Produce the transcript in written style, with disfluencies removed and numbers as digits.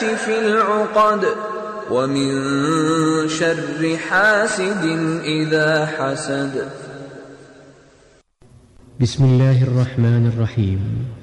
في العقد ومن شر حاسد إذا حسد. بسم الله الرحمن الرحيم.